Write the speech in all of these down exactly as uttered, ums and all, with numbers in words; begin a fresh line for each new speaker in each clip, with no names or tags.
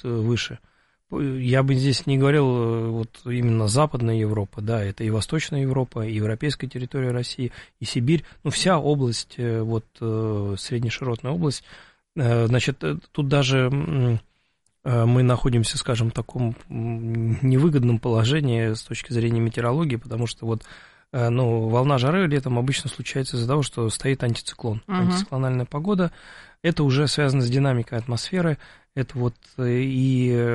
выше. Я бы здесь не говорил вот именно Западная Европа, да, это и Восточная Европа, и европейская территория России, и Сибирь, ну, вся область, вот, среднеширотная область, значит, тут даже мы находимся, скажем, в таком невыгодном положении с точки зрения метеорологии, потому что вот, ну, волна жары летом обычно случается из-за того, что стоит антициклон, uh-huh. антициклональная погода, это уже связано с динамикой атмосферы, это вот и...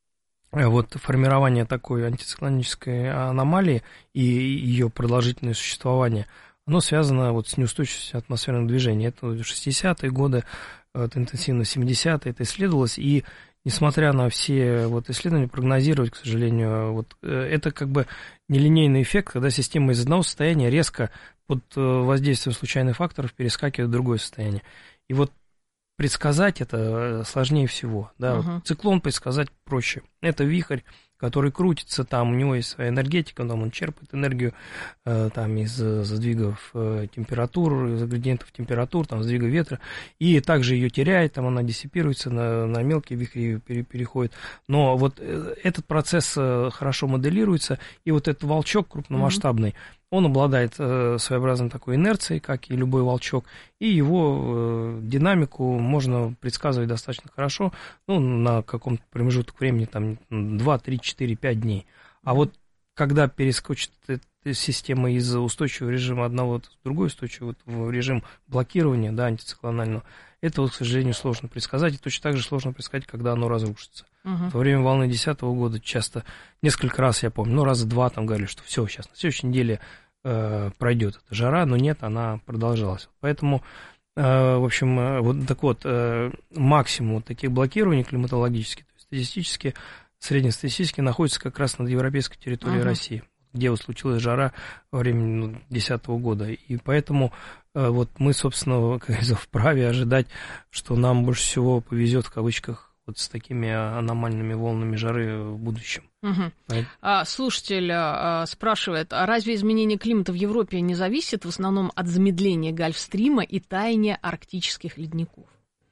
Вот формирование такой антициклонической аномалии и ее продолжительное существование, оно связано вот с неустойчивостью атмосферного движения. Это шестидесятые годы, это интенсивно семидесятые, это исследовалось, и несмотря на все вот исследования, прогнозировать, к сожалению, вот это как бы нелинейный эффект, когда система из одного состояния резко под воздействием случайных факторов перескакивает в другое состояние. И вот предсказать это сложнее всего. Да? Uh-huh. Вот циклон предсказать проще. Это вихрь, который крутится, там у него есть своя энергетика, там он черпает энергию э, там, из сдвигов э, температур, из градиентов температур, там, сдвига ветра, и также ее теряет, там она диссипируется, на, на мелкие вихри пере, переходит. Но вот э, этот процесс э, хорошо моделируется, и вот этот волчок крупномасштабный, uh-huh. он обладает э, своеобразной такой инерцией, как и любой волчок, и его э, динамику можно предсказывать достаточно хорошо, ну, на каком-то промежуток времени, там, два, три, четыре, пять дней. А вот когда перескочит эта система из устойчивого режима одного в другой устойчивый в режим блокирования, да, антициклонального, это, вот, к сожалению, сложно предсказать, и точно так же сложно предсказать, когда оно разрушится. Uh-huh. Во время волны десятого года часто, несколько раз, я помню, ну, раза два там говорили, что все, сейчас на следующей неделе э, пройдет эта жара, но нет, она продолжалась. Поэтому, э, в общем, э, вот так вот, э, максимум вот таких блокирований климатологических, то есть статистически, среднестатистически находится как раз над европейской территорией uh-huh. России, где вот случилась жара во время десятого года. И поэтому э, вот мы, собственно, как говорится, вправе ожидать, что нам больше всего повезет, в кавычках, вот с такими аномальными волнами жары в будущем.
Угу. А, слушатель а, спрашивает, а разве изменение климата в Европе не зависит в основном от замедления Гольфстрима и таяния арктических ледников?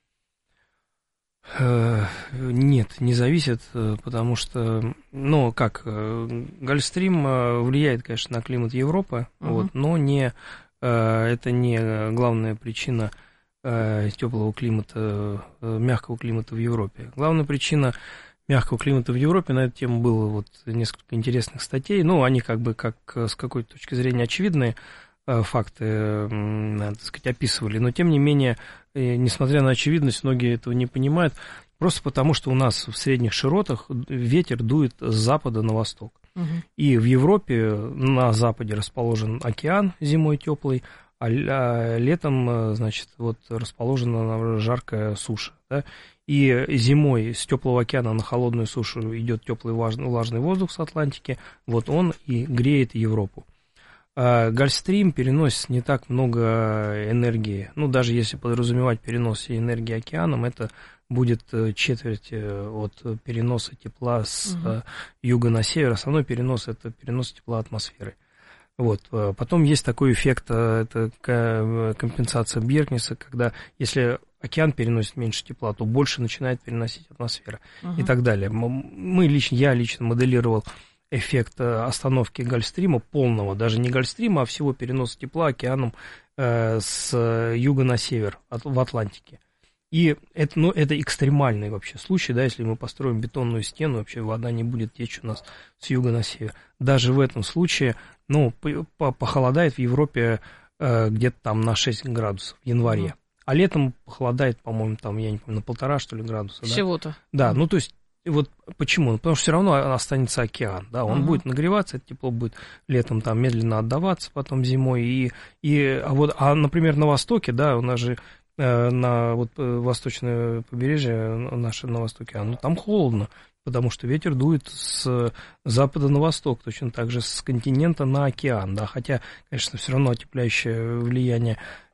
Нет, не зависит, потому что, ну, как, Гольфстрим влияет, конечно, на климат Европы, угу. вот, но не, это не главная причина теплого климата, мягкого климата в Европе. Главная причина мягкого климата в Европе, на эту тему было вот несколько интересных статей, ну, они как бы как с какой-то точки зрения очевидные факты, так сказать, описывали, но тем не менее, несмотря на очевидность, многие этого не понимают, просто потому что у нас в средних широтах ветер дует с запада на восток. Угу. И в Европе на западе расположен океан зимой теплый, а летом, значит, вот расположена жаркая суша, да? И зимой с теплого океана на холодную сушу идет теплый влажный воздух с Атлантики, вот он и греет Европу. Гольфстрим переносит не так много энергии, ну, даже если подразумевать перенос энергии океаном, это будет четверть от переноса тепла с угу. юга на север, основной перенос – это перенос тепла атмосферы. Вот. Потом есть такой эффект, это компенсация Бьеркнеса, когда если океан переносит меньше тепла, то больше начинает переносить атмосфера uh-huh. и так далее. Мы лично, я лично моделировал эффект остановки Гольфстрима полного, даже не Гольфстрима, а всего переноса тепла океаном э, с юга на север от, в Атлантике. И это, ну, это экстремальный вообще случай, да, если мы построим бетонную стену, вообще вода не будет течь у нас с юга на север. Даже в этом случае, ну, похолодает в Европе э, где-то там на шесть градусов в январе. Mm. А летом похолодает, по-моему, там, я не помню, на полтора, что ли, градуса.
Всего-то.
Да, да, ну, то есть, вот почему? Потому что все равно останется океан, да, он uh-huh. будет нагреваться, это тепло будет летом там медленно отдаваться, потом зимой. И, и, а вот, а, например, на востоке, да, у нас же э, на вот, восточное побережье, наше на востоке, ну, там холодно, потому что ветер дует с запада на восток, точно так же с континента на океан, да, хотя, конечно, все равно отепляющее влияние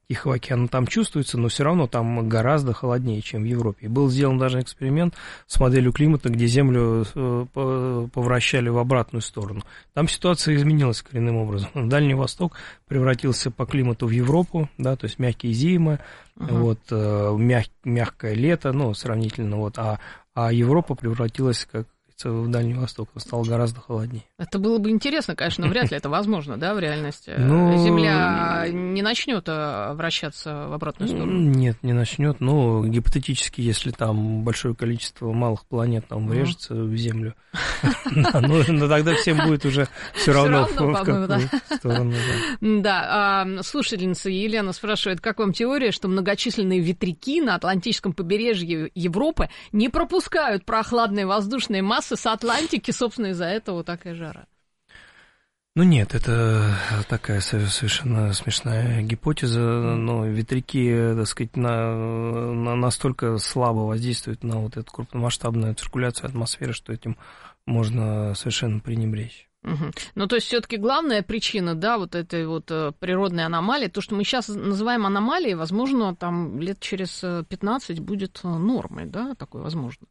Тихого океана там чувствуется, но все равно там гораздо холоднее, чем в Европе. И был сделан даже эксперимент с моделью климата, где Землю повращали в обратную сторону. Там ситуация изменилась коренным образом. Дальний Восток превратился по климату в Европу, да, то есть мягкие зимы, uh-huh. вот, мяг, мягкое лето, ну, сравнительно, вот, а, а Европа превратилась, как в Дальний Восток, стало гораздо холоднее.
Это было бы интересно, конечно, но вряд ли это возможно, да, в реальности. Ну, Земля не начнет вращаться в обратную сторону. Нет,
не начнет, но гипотетически, если там большое количество малых планет там врежется в Землю, но тогда всем будет уже все равно в какую сторону.
Да, слушательница Елена спрашивает, как вам теория, что многочисленные ветряки на Атлантическом побережье Европы не пропускают прохладные воздушные массы с Атлантики, собственно, из-за этого такая жара?
Ну нет, это такая совершенно смешная гипотеза, но ветряки, так сказать, на, на настолько слабо воздействуют на вот эту крупномасштабную циркуляцию атмосферы, что этим можно совершенно пренебречь.
Угу. Ну, то есть, все-таки главная причина, да, вот этой вот природной аномалии, то, что мы сейчас называем аномалией, возможно, там лет через пятнадцать будет нормой, да, такое возможно.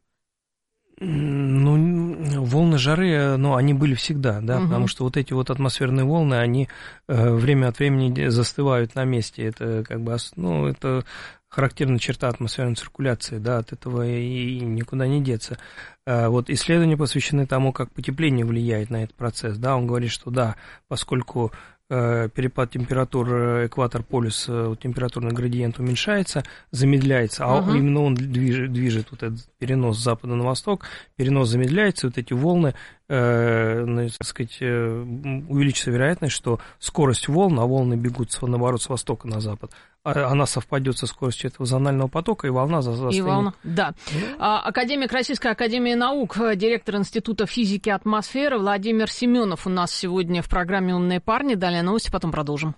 Ну, волны жары, ну, они были всегда, да, угу. потому что вот эти вот атмосферные волны, они э, время от времени застывают на месте. Это как бы, ну, это характерная черта атмосферной циркуляции, да, от этого и никуда не деться. А вот исследования посвящены тому, как потепление влияет на этот процесс, да, он говорит, что да, поскольку перепад температур, экватор, полюс, температурный градиент уменьшается, замедляется, а uh-huh. именно он движет, движет вот этот перенос с запада на восток, перенос замедляется, вот эти волны, э, так сказать, увеличится вероятность, что скорость волн, а волны бегут, наоборот, с востока на запад, она совпадет со скоростью этого зонального потока, и волна застынет.
И волна, да. Mm-hmm. Академик Российской академии наук, директор Института физики атмосферы Владимир Семенов у нас сегодня в программе «Умные парни». Далее новости, потом продолжим.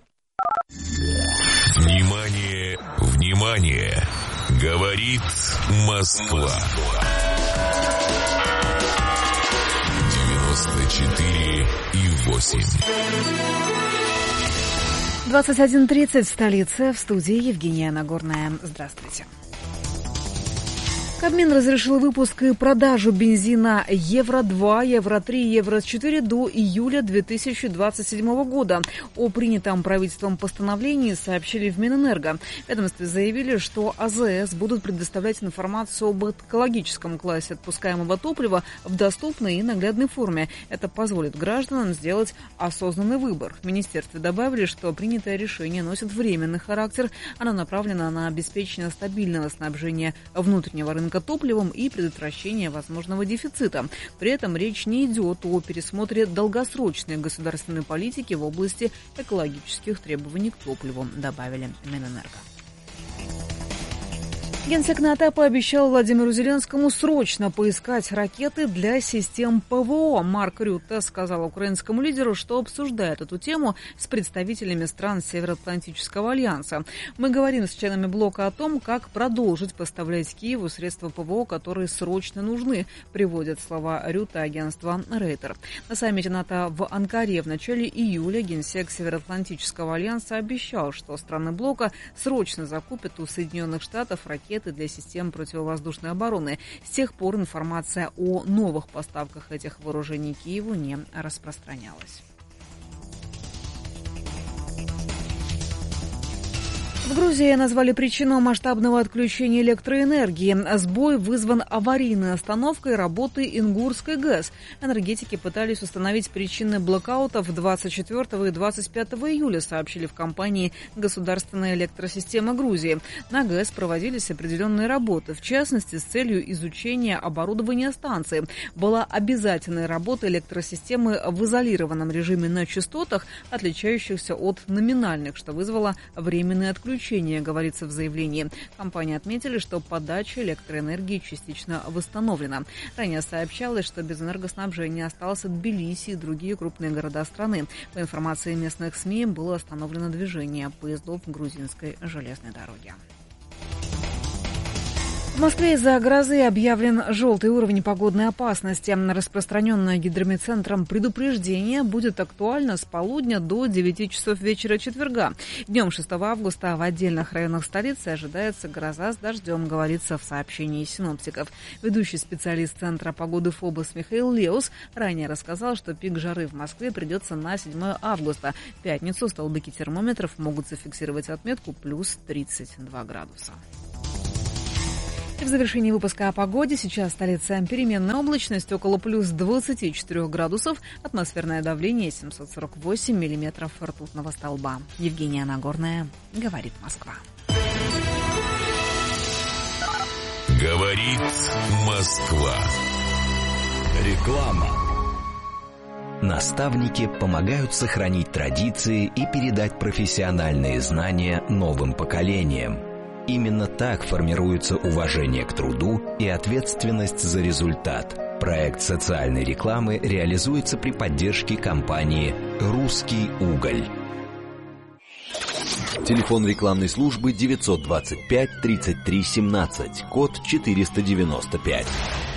Внимание, внимание! Говорит Москва. девяносто четыре и восемь.
двадцать один тридцать в столице. В студии Евгения Нагорная. Здравствуйте. Кабмин разрешил выпуск и продажу бензина Евро два, Евро три, Евро четыре до июля две тысячи двадцать седьмого года. О принятом правительством постановлении сообщили в Минэнерго. В ведомстве заявили, что АЗС будут предоставлять информацию об экологическом классе отпускаемого топлива в доступной и наглядной форме. Это позволит гражданам сделать осознанный выбор. В министерстве добавили, что принятое решение носит временный характер. Оно направлено на обеспечение стабильного снабжения внутреннего рынка топливом и предотвращение возможного дефицита. При этом речь не идет о пересмотре долгосрочной государственной политики в области экологических требований к топливу, добавили Минэнерго. Генсек НАТО пообещал Владимиру Зеленскому срочно поискать ракеты для систем ПВО. Марк Рютте сказал украинскому лидеру, что обсуждает эту тему с представителями стран Североатлантического альянса. Мы говорим с членами блока о том, как продолжить поставлять Киеву средства ПВО, которые срочно нужны, приводят слова Рютте агентства Рейтер. На саммите НАТО в Анкаре в начале июля генсек Североатлантического альянса обещал, что страны блока срочно закупят у Соединенных Штатов ракеты для систем противовоздушной обороны. С тех пор информация о новых поставках этих вооружений Киеву не распространялась. В Грузии назвали причину масштабного отключения электроэнергии. Сбой вызван аварийной остановкой работы Ингурской ГЭС. Энергетики пытались установить причины блокаутов двадцать четвёртого и двадцать пятого июля, сообщили в компании «Государственная электросистема Грузии». На ГЭС проводились определенные работы, в частности, с целью изучения оборудования станции. Была обязательная работа электросистемы в изолированном режиме на частотах, отличающихся от номинальных, что вызвало временное отключение. Говорится в заявлении. Компании отметили, что подача электроэнергии частично восстановлена. Ранее сообщалось, что без энергоснабжения остался Тбилиси и другие крупные города страны. По информации местных СМИ, было остановлено движение поездов грузинской железной дороги. В Москве из-за грозы объявлен желтый уровень погодной опасности. Распространенное гидрометцентром предупреждение будет актуально с полудня до девяти часов вечера четверга. Днем шестого августа в отдельных районах столицы ожидается гроза с дождем, говорится в сообщении синоптиков. Ведущий специалист Центра погоды ФОБОС Михаил Леус ранее рассказал, что пик жары в Москве придется на седьмое августа. В пятницу столбики термометров могут зафиксировать отметку плюс тридцать два градуса. И в завершении выпуска о погоде. Сейчас столица переменная облачность, около плюс двадцати четырёх градусов, атмосферное давление семьсот сорок восемь миллиметров ртутного столба. Евгения Нагорная, говорит Москва.
Говорит Москва.
Реклама. Наставники помогают сохранить традиции и передать профессиональные знания новым поколениям. Именно так формируется уважение к труду и ответственность за результат. Проект социальной рекламы реализуется при поддержке компании «Русский уголь».
Телефон рекламной службы девятьсот двадцать пять тридцать три семнадцать, код четыреста девяносто пять.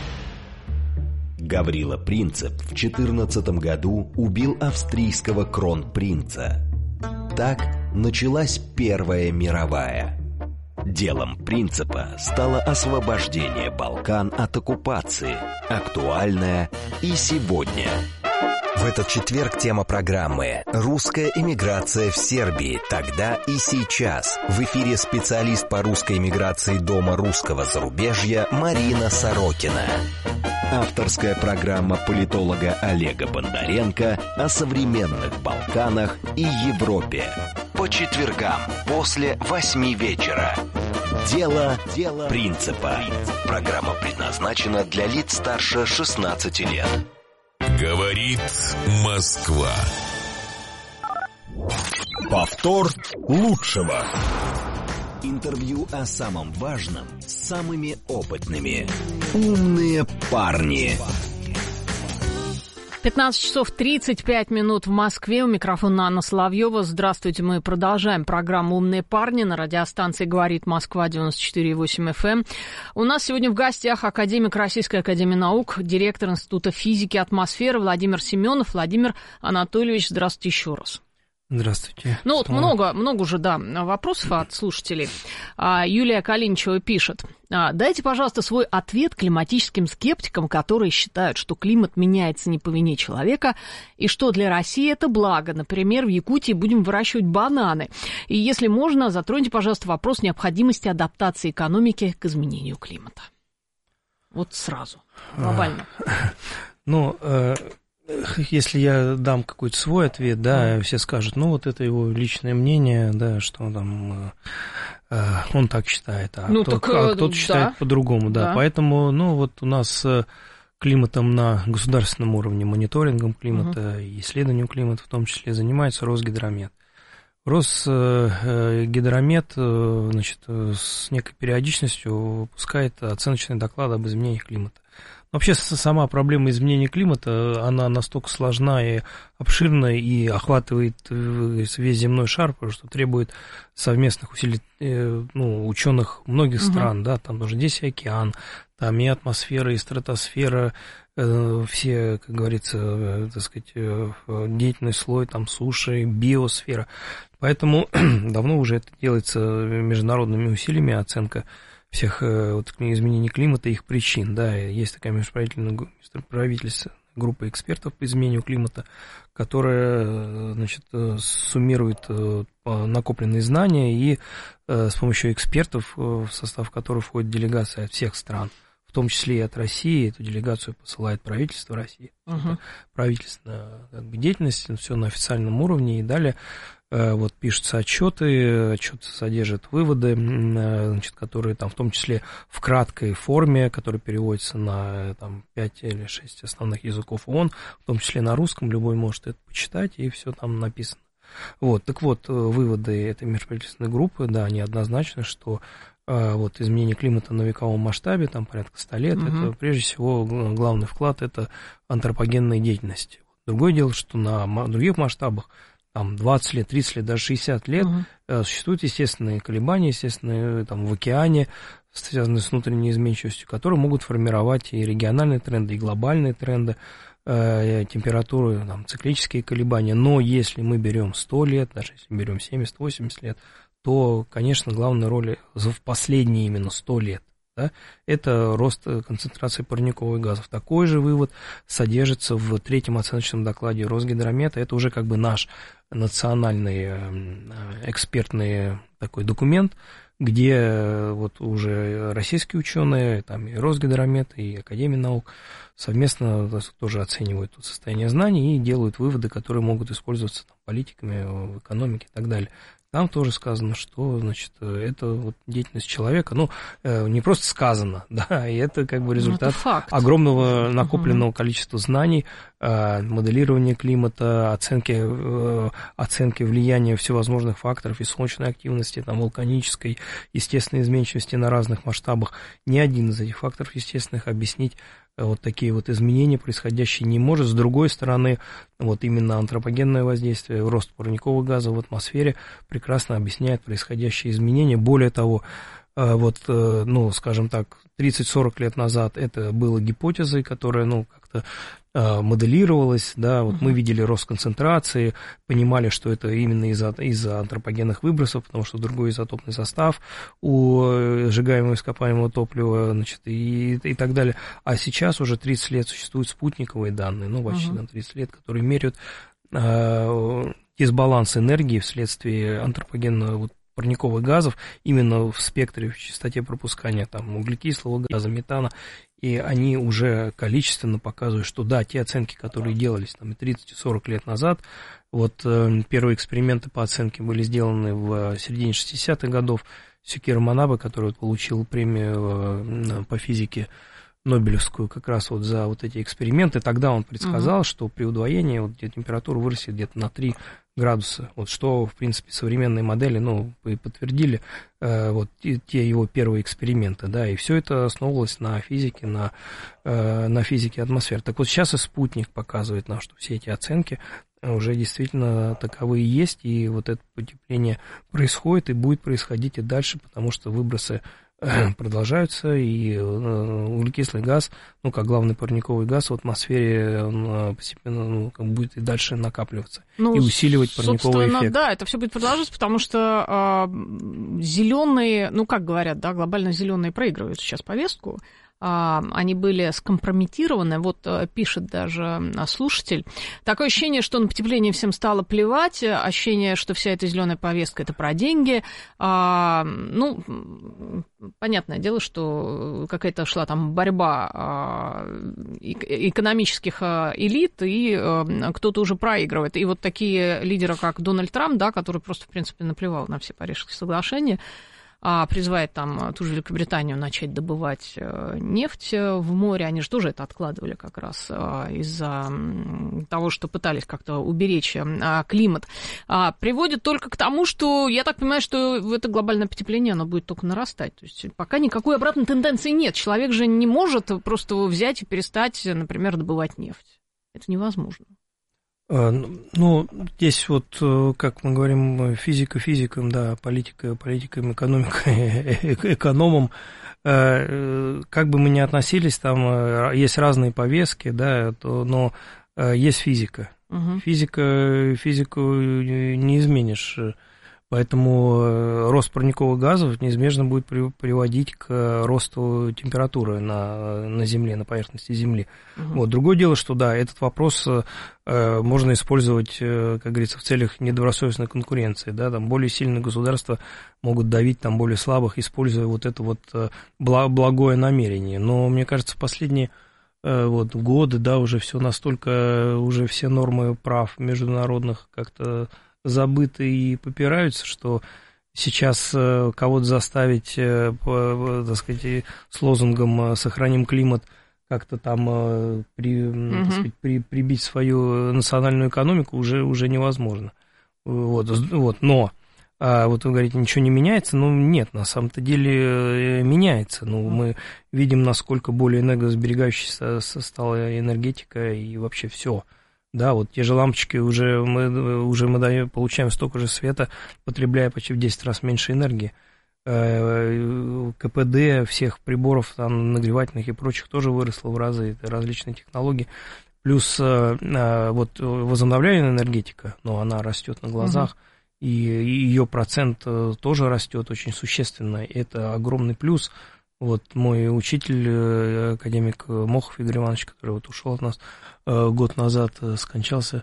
Гаврила Принцип в четырнадцатом году убил австрийского кронпринца. Так началась Первая мировая. Делом Принципа стало освобождение Балкан от оккупации, актуальное и сегодня. В этот четверг тема программы «Русская эмиграция в Сербии. Тогда и сейчас». В эфире специалист по русской эмиграции Дома русского зарубежья Марина Сорокина. Авторская программа политолога Олега Бондаренко о современных Балканах и Европе. По четвергам после восьми вечера. Дело, Дело Принципа. Программа предназначена для лиц старше шестнадцати лет.
Говорит Москва.
Повтор лучшего. Интервью о самом важном с самыми опытными. Умные парни.
пятнадцать часов тридцать пять минут в Москве. У микрофона Анна Соловьева. Здравствуйте. Мы продолжаем программу «Умные парни» на радиостанции «Говорит Москва» девяносто четыре и восемь эф эм. У нас сегодня в гостях академик Российской академии наук, директор Института физики атмосферы Владимир Семенов. Владимир Анатольевич, здравствуйте еще раз.
Здравствуйте.
Ну вот много, много уже, да, вопросов от слушателей. Юлия Калиничева пишет. Дайте, пожалуйста, свой ответ климатическим скептикам, которые считают, что климат меняется не по вине человека, и что для России это благо. Например, в Якутии будем выращивать бананы. И если можно, затроньте, пожалуйста, вопрос необходимости адаптации экономики к изменению климата. Вот сразу, глобально.
Ну, если я дам какой-то свой ответ, да, mm. все скажут, ну, вот это его личное мнение, да, что там э, он так считает, а,
ну,
кто,
так,
а кто-то
да.
считает по-другому, да. да. Поэтому, ну, вот у нас климатом на государственном уровне, мониторингом климата, mm-hmm. исследованием климата в том числе занимается Росгидромет. Росгидромет, значит, с некой периодичностью выпускает оценочные доклады об изменениях климата. Вообще сама проблема изменения климата, она настолько сложна и обширна и охватывает весь земной шар, потому что требует совместных усилий, ну, ученых многих угу. стран, да, там тоже здесь и океан, там и атмосфера, и стратосфера, все, как говорится, так сказать, деятельный слой, там суши, биосфера. Поэтому давно уже это делается международными усилиями, оценка всех вот, изменений климата и их причин. Да, есть такая межправительственная группа экспертов по изменению климата, которая, значит, суммирует накопленные знания и с помощью экспертов, в состав которых входит делегация от всех стран, в том числе и от России, эту делегацию посылает правительство России. Uh-huh. Правительственная как бы, деятельность, все на официальном уровне, и далее вот пишутся отчеты, отчеты содержат выводы, значит, которые там в том числе в краткой форме, которые переводятся на там, пять или шесть основных языков ООН, в том числе на русском, любой может это почитать, и все там написано. Вот, так вот, выводы этой межправительственной группы, да, они однозначны, что вот изменение климата на вековом масштабе, там порядка ста лет, угу. это прежде всего главный вклад, это антропогенная деятельность. Другое дело, что на других масштабах, там двадцать лет, тридцать лет, даже шестьдесят лет, угу. существуют естественные колебания, естественные там в океане, связанные с внутренней изменчивостью, которые могут формировать и региональные тренды, и глобальные тренды, э, температуры, там, циклические колебания. Но если мы берем сто лет, даже если мы берем семьдесят-восемьдесят лет, то, конечно, главная роль в последние именно сто лет. Да, это рост концентрации парниковых газов. Такой же вывод содержится в третьем оценочном докладе Росгидромета. Это уже как бы наш национальный экспертный такой документ, где вот уже российские ученые, там и Росгидромет, и Академия наук совместно тоже оценивают состояние знаний и делают выводы, которые могут использоваться там, политиками в экономике и так далее. Там тоже сказано, что, значит, это вот деятельность человека, ну, не просто сказано, да, и это как бы результат огромного накопленного количества знаний, моделирования климата, оценки, оценки влияния всевозможных факторов и солнечной активности, там, вулканической, естественной изменчивости на разных масштабах. Ни один из этих факторов естественных объяснить вот такие вот изменения, происходящие, не может. С другой стороны, вот именно антропогенное воздействие, рост парниковых газов в атмосфере прекрасно объясняет происходящие изменения. Более того, вот, ну, скажем так, тридцать-сорок лет назад это было гипотезой, которая, ну, как-то моделировалась, да, вот uh-huh. мы видели рост концентрации, понимали, что это именно из-за, из-за антропогенных выбросов, потому что другой изотопный состав у сжигаемого ископаемого топлива, значит, и, и так далее. А сейчас уже тридцать лет существуют спутниковые данные, ну, почти uh-huh. тридцать лет, которые меряют э, дисбаланс энергии вследствие антропогенного вот, парниковых газов именно в спектре, в частоте пропускания там, углекислого газа, метана, и они уже количественно показывают, что да, те оценки, которые делались там, тридцать-сорок лет назад, вот э, первые эксперименты по оценке были сделаны в середине шестидесятых годов. Сюкиро Манабе, который вот, получил премию э, по физике Нобелевскую как раз вот за вот эти эксперименты, тогда он предсказал, uh-huh. что при удвоении вот, где температура вырастет где-то на три градуса, вот что, в принципе, современные модели, ну, подтвердили э, вот те, те его первые эксперименты, да, и все это основывалось на физике, на, э, на физике атмосферы. Так вот сейчас и спутник показывает нам, что все эти оценки уже действительно таковые есть, и вот это потепление происходит и будет происходить и дальше, потому что выбросы продолжаются, и углекислый газ, ну, как главный парниковый газ в атмосфере, он постепенно ну, будет и дальше накапливаться, ну, и усиливать парниковый эффект.
Да, это все будет продолжаться, потому что э, зеленые, ну, как говорят, да, глобально зеленые проигрывают сейчас повестку. Они были скомпрометированы, вот пишет даже слушатель. Такое ощущение, что на потепление всем стало плевать, ощущение, что вся эта зеленая повестка – это про деньги. Ну, понятное дело, что какая-то шла там борьба экономических элит, и кто-то уже проигрывает. И вот такие лидеры, как Дональд Трамп, да, который просто, в принципе, наплевал на все Парижские соглашения, а призывает там ту же Великобританию начать добывать нефть в море. Они же тоже это откладывали как раз из-за того, что пытались как-то уберечь климат. Приводит только к тому, что, я так понимаю, что это глобальное потепление, оно будет только нарастать. То есть пока никакой обратной тенденции нет. Человек же не может просто взять и перестать, например, добывать нефть. Это невозможно.
Ну, здесь вот, как мы говорим, физика физикам, да, политика политикам, экономика экономам. Как бы мы ни относились, там есть разные повестки, да, то, но есть физика. Угу. Физика, физику не изменишь. Поэтому рост парниковых газов неизбежно будет приводить к росту температуры на, на Земле, на поверхности Земли. Угу. Вот. Другое дело, что да, этот вопрос э, можно использовать, э, как говорится, в целях недобросовестной конкуренции. Да? Там более сильные государства могут давить там, более слабых, используя вот это вот э, благое намерение. Но мне кажется, в последние э, вот, годы, да, уже все настолько, уже все нормы прав международных как-то забыты и попираются, что сейчас кого-то заставить, так сказать, с лозунгом «сохраним климат» как-то там при, угу. так сказать, при, прибить свою национальную экономику уже, уже невозможно. Вот, вот, но а вот вы говорите, ничего не меняется, ну нет, на самом-то деле меняется. Ну, мы видим, насколько более энергосберегающей стала энергетика и вообще все. Да, вот те же лампочки, уже мы, уже мы даем, получаем столько же света, потребляя почти в десять раз меньше энергии. КПД всех приборов там, нагревательных и прочих тоже выросло в разы, это различные технологии. Плюс вот возобновляемая энергетика, но она растет на глазах, угу. и ее процент тоже растет очень существенно, это огромный плюс. Вот мой учитель, академик Мохов Игорь Иванович, который вот ушел от нас год назад, скончался,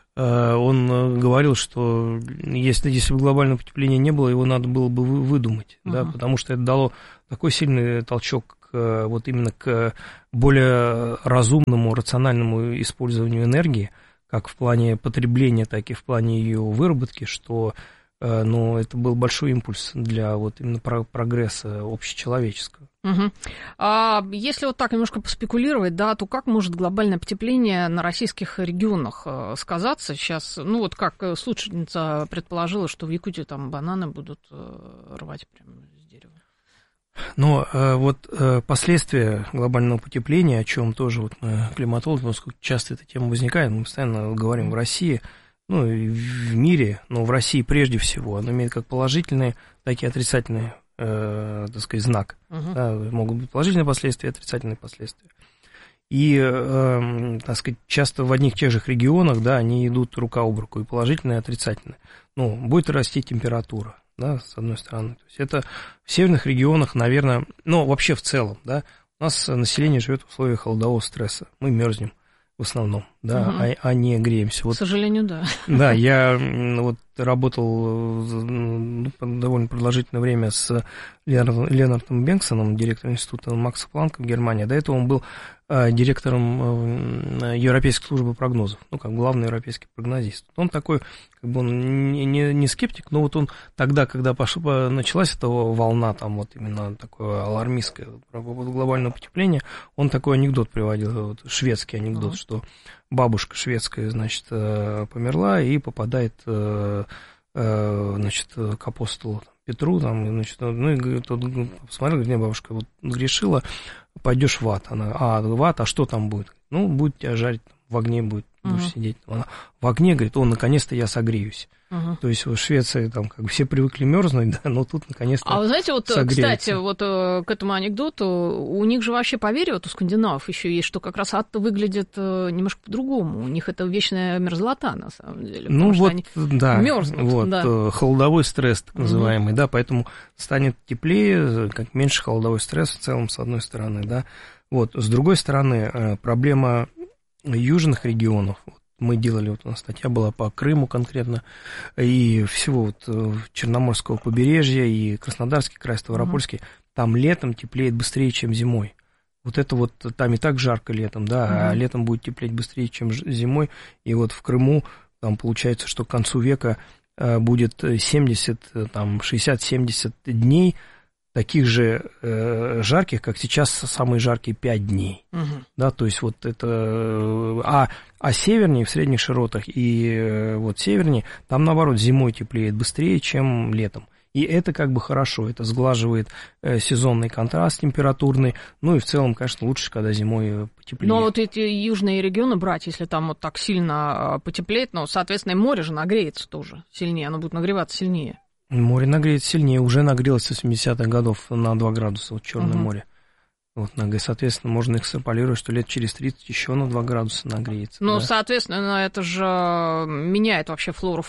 он говорил, что если, если бы глобального потепления не было, его надо было бы выдумать, uh-huh. да, потому что это дало такой сильный толчок к, вот именно к более разумному, рациональному использованию энергии, как в плане потребления, так и в плане ее выработки, что ну, это был большой импульс для вот именно прогресса общечеловеческого.
Угу. А если вот так немножко поспекулировать, да, то как может глобальное потепление на российских регионах сказаться сейчас? Ну, вот как слушательница предположила, что в Якутии там бананы будут рвать прямо с дерева.
Но вот последствия глобального потепления, о чем тоже вот мы, климатологи, поскольку часто эта тема возникает, мы постоянно говорим в России, ну, и в мире, но в России прежде всего, оно имеет как положительные, так и отрицательные, э, так сказать, знак. Uh-huh. Да, могут быть положительные последствия и отрицательные последствия. И, э, так сказать, часто в одних и тех же регионах, да, они идут рука об руку, и положительные, и отрицательные. Ну, будет расти температура, да, с одной стороны. То есть это в северных регионах, наверное, ну, вообще в целом, да, у нас население живет в условиях холодового стресса, мы мерзнем. В основном, да, угу. а, а не греемся. Вот,
к сожалению, да.
Да, я вот работал ну, довольно продолжительное время с Леонардом Бенксоном, директором института Макса Планка в Германии. До этого он был э, директором э, Европейской службы прогнозов, ну, как главный европейский прогнозист. Он такой, как бы он не, не, не скептик, но вот он тогда, когда пошла, началась эта волна, там вот именно такое алармистское по поводу глобального потепления, он такой анекдот приводил, вот, шведский анекдот, uh-huh. что бабушка шведская, значит, померла и попадает, значит, к апостолу Петру, там, значит, ну, и тот посмотрел, говорит, не, бабушка, вот грешила, пойдешь в ад. Она, а, в ад, а что там будет? Ну, будет тебя жарить, в огне будет, будешь uh-huh. сидеть. Она, в огне, говорит, о, наконец-то я согреюсь. Uh-huh. То есть в Швеции там как бы все привыкли мерзнуть, да, но тут наконец-то
А вы знаете, вот,
согреются.
Кстати, вот к этому анекдоту, у них же вообще поверье, вот у скандинавов еще есть, что как раз ад выглядит немножко по-другому. У них это вечная мерзлота, на самом деле.
Ну вот,
они
да,
мерзнут,
вот,
да.
холодовой стресс, так называемый, uh-huh. да, поэтому станет теплее, как меньше холодовой стресс в целом, с одной стороны, да. Вот, с другой стороны, проблема южных регионов. Мы делали, вот у нас статья была по Крыму конкретно, и всего вот Черноморского побережья, и Краснодарский край, Ставропольский, uh-huh. там летом теплеет быстрее, чем зимой. Вот это вот, там и так жарко летом, да, uh-huh. а летом будет теплеть быстрее, чем зимой, и вот в Крыму, там получается, что к концу века будет семьдесят, там, шестьдесят-семьдесят дней, таких же э, жарких, как сейчас самые жаркие пять дней. Uh-huh. Да, то есть вот это... А, а севернее, в средних широтах и э, вот севернее, там, наоборот, зимой теплеет быстрее, чем летом. И это как бы хорошо, это сглаживает э, сезонный контраст температурный, ну и в целом, конечно, лучше, когда зимой потеплее.
Но вот эти южные регионы брать, если там вот так сильно потеплеет, ну, соответственно, и море же нагреется тоже сильнее, оно будет нагреваться сильнее.
Море нагреется сильнее, уже нагрелось с восьмидесятых годов на два градуса, вот Черное uh-huh. море. Вот, соответственно, можно экстраполировать, что лет через тридцать еще на два градуса нагреется.
Ну,
да?
Соответственно, это же меняет вообще флору,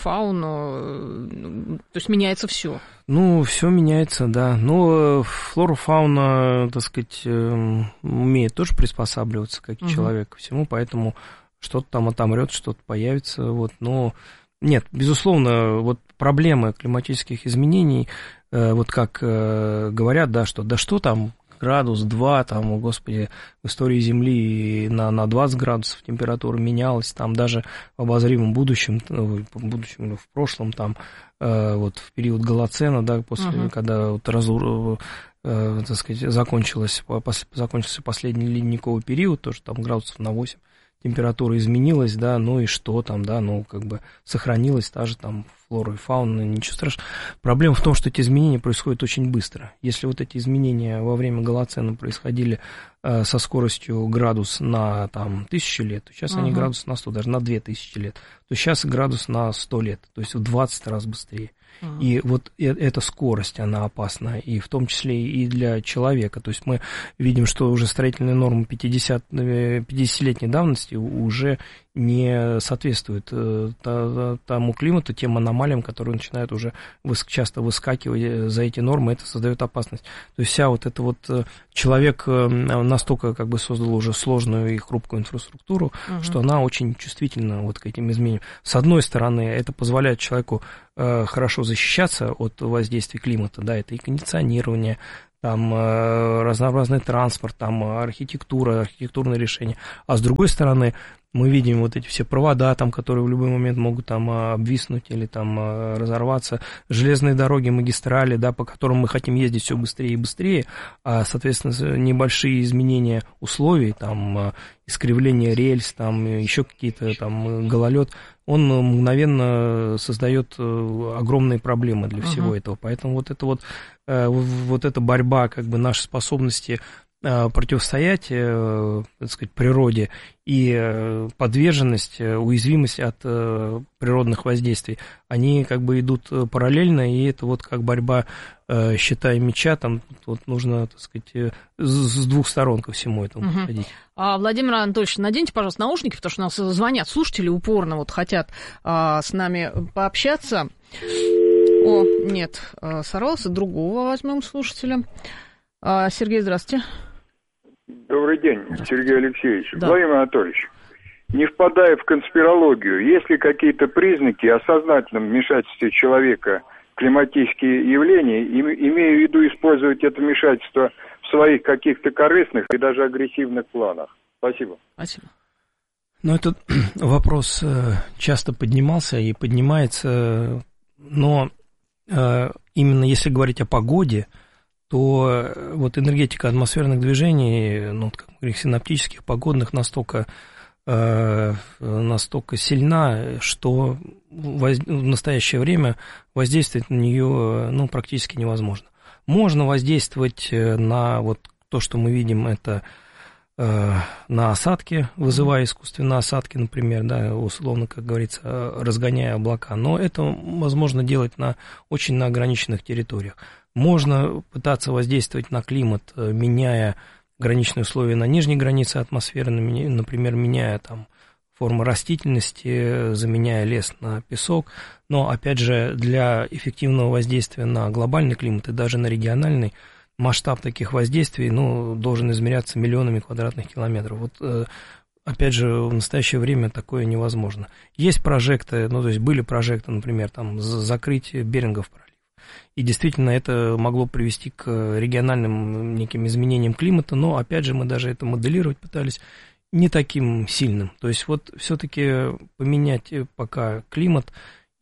фауну, то есть меняется все.
Ну, все меняется, да. Но флора, фауна, так сказать, умеет тоже приспосабливаться, как и uh-huh. человек, ко всему, поэтому что-то там отомрет, что-то появится, вот, но... Нет, безусловно, вот проблемы климатических изменений, э, вот как э, говорят, да, что да что там, градус, два, там, о господи, в истории Земли на, на двадцать градусов температура менялась, там даже в обозримом будущем, в будущем, в прошлом, там, э, вот в период Голоцена, да, после, uh-huh. когда вот разур, э, так сказать, закончилось, пос, закончился последний ледниковый период, тоже там градусов на восемь температура изменилась, да, ну и что там, да, ну как бы сохранилась та же там флора и фауна, ничего страшного. Проблема в том, что эти изменения происходят очень быстро. Если вот эти изменения во время голоцена происходили э, со скоростью градус на там тысячу лет, то сейчас uh-huh. они градус на сто, даже на две тысячи лет, то сейчас градус на сто лет, то есть в двадцать раз быстрее. Uh-huh. И вот эта скорость, она опасна, и в том числе и для человека. То есть мы видим, что уже строительные нормы пятидесятилетней давности уже не соответствуют тому климату, тем аномалиям, которые начинают уже часто выскакивать за эти нормы, это создает опасность. То есть вся вот эта вот... Человек настолько как бы создал уже сложную и хрупкую инфраструктуру, uh-huh. что она очень чувствительна вот к этим изменениям. С одной стороны, это позволяет человеку хорошо защищаться от воздействия климата, да, это и кондиционирование, там разнообразный транспорт, там архитектура, архитектурные решения. А с другой стороны, мы видим вот эти все провода, там, которые в любой момент могут там обвиснуть или там разорваться, железные дороги, магистрали, да, по которым мы хотим ездить все быстрее и быстрее, а, соответственно, небольшие изменения условий, там, искривление рельс, там, еще какие-то там гололед, он мгновенно создает огромные проблемы для всего uh-huh. этого. Поэтому вот это вот, вот эта борьба, как бы наши способности противостоять, так сказать, природе и подверженность, уязвимость от природных воздействий, они как бы идут параллельно, и это вот как борьба щита и меча, там вот нужно, так сказать, с двух сторон ко всему этому угу. подходить.
А, Владимир Анатольевич, наденьте, пожалуйста, наушники, потому что у нас звонят слушатели упорно, вот хотят а, с нами пообщаться. О, нет, сорвался, другого возьмем слушателя. А, Сергей, здравствуйте.
Добрый день, Сергей Алексеевич. Да. Владимир Анатольевич, не впадая в конспирологию, есть ли какие-то признаки о сознательном вмешательстве человека в климатические явления, имея в виду использовать это вмешательство в своих каких-то корыстных и даже агрессивных планах? Спасибо.
Спасибо.
Ну, этот вопрос часто поднимался и поднимается, но именно если говорить о погоде, то вот энергетика атмосферных движений, ну, как мы говорим, синоптических, погодных, настолько, э, настолько сильна, что воз... в настоящее время воздействовать на нее, ну, практически невозможно. Можно воздействовать на вот то, что мы видим, это э, на осадки, вызывая искусственные осадки, например, да, условно, как говорится, разгоняя облака, но это возможно делать на очень на ограниченных территориях. Можно пытаться воздействовать на климат, меняя граничные условия на нижней границе атмосферы, например, меняя там формы растительности, заменяя лес на песок. Но, опять же, для эффективного воздействия на глобальный климат и даже на региональный, масштаб таких воздействий, ну, должен измеряться миллионами квадратных километров. Вот, опять же, в настоящее время такое невозможно. Есть прожекты, ну, то есть были прожекты, например, там, закрытие Берингов пролив. И действительно это могло привести к региональным неким изменениям климата, но, опять же, мы даже это моделировать пытались не таким сильным. То есть вот все-таки поменять пока климат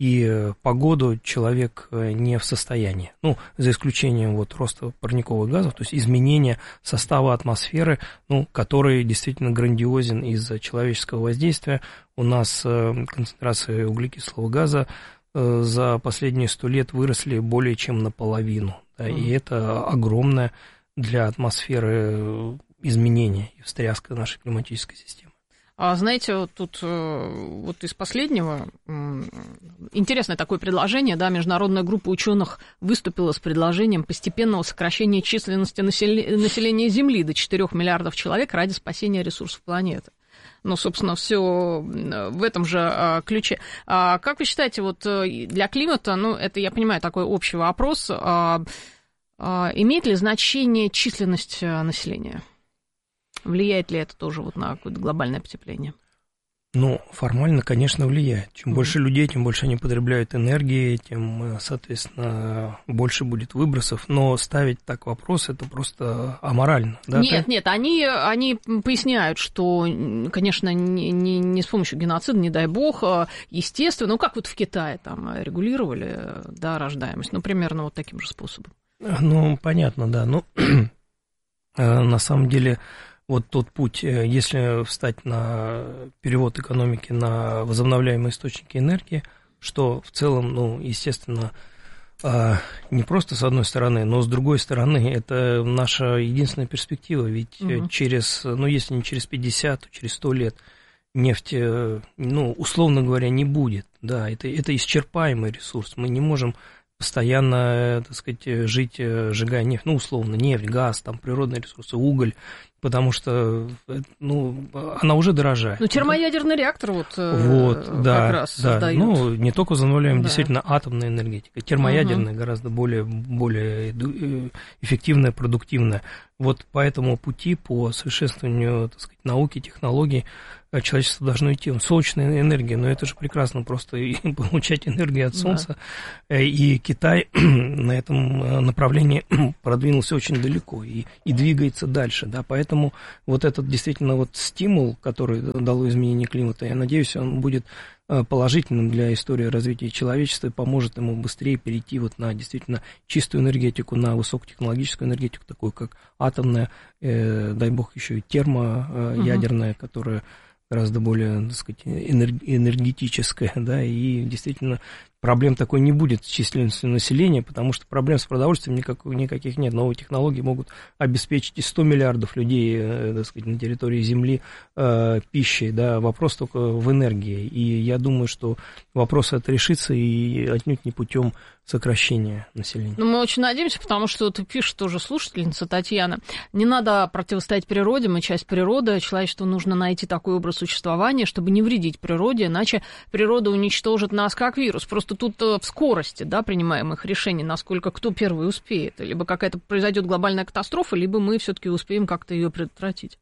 и погоду человек не в состоянии. Ну, за исключением вот роста парниковых газов, то есть изменения состава атмосферы, ну, который действительно грандиозен из-за человеческого воздействия. У нас концентрация углекислого газа за последние сто лет выросли более чем наполовину. Да, mm. И это огромное для атмосферы изменение и встряска нашей климатической системы.
А знаете, вот тут вот из последнего интересное такое предложение, да, международная группа ученых выступила с предложением постепенного сокращения численности населения Земли до четырёх миллиардов человек ради спасения ресурсов планеты. Ну, собственно, все в этом же ключе. А как вы считаете, вот для климата, ну, это, я понимаю, такой общий вопрос, а, а, имеет ли значение численность населения? Влияет ли это тоже вот на какое-то глобальное потепление?
Ну, формально, конечно, влияет. Чем mm-hmm. больше людей, тем больше они потребляют энергии, тем, соответственно, больше будет выбросов. Но ставить так вопрос, это просто аморально. Да,
нет,
так?
нет, они, они поясняют, что, конечно, не, не, не с помощью геноцида, не дай бог, естественно, ну, как вот в Китае там регулировали, да, рождаемость, ну, примерно вот таким же способом.
Ну, понятно, да. Ну, на самом деле... вот тот путь, если встать на перевод экономики на возобновляемые источники энергии, что в целом, ну, естественно, не просто с одной стороны, но с другой стороны, это наша единственная перспектива, ведь угу. через, ну, если не через пятьдесят, то через сто лет нефти, ну, условно говоря, не будет, да, это, это исчерпаемый ресурс, мы не можем постоянно, так сказать, жить, сжигая нефть, ну, условно, нефть, газ, там, природные ресурсы, уголь, потому что, ну, она уже дорожает.
Ну, термоядерный реактор вот,
вот
как
да,
раз
да,
создают.
Ну, не только возобновляемая,
да.
действительно, атомная энергетика, термоядерная, угу. гораздо более, более эффективная, продуктивная. Вот по этому пути, по совершенствованию, так сказать, науки, технологий, человечество должно идти. Солнечная энергия, но это же прекрасно, просто получать энергию от Солнца. Да. И Китай на этом направлении продвинулся очень далеко и, и двигается дальше, да, поэтому вот этот действительно вот стимул, который дало изменение климата, я надеюсь, он будет положительным для истории развития человечества и поможет ему быстрее перейти вот на действительно чистую энергетику, на высокотехнологическую энергетику, такую как атомная, э, дай бог еще и термоядерная, угу. которая гораздо более, так сказать, энергетическая, да, и действительно проблем такой не будет с численностью населения, потому что проблем с продовольствием никак, никаких нет. Новые технологии могут обеспечить и сто миллиардов людей, так сказать, на территории Земли э, пищей, да, вопрос только в энергии. И я думаю, что вопрос этот решится и отнюдь не путем сокращения населения.
Ну, мы очень надеемся, потому что вот пишет тоже слушательница Татьяна, не надо противостоять природе, мы часть природы, человечеству нужно найти такой образ существования, чтобы не вредить природе, иначе природа уничтожит нас как вирус. Просто тут в скорости, да, принимаемых решений, насколько кто первый успеет, либо какая-то произойдет глобальная катастрофа, либо мы все-таки успеем как-то ее предотвратить.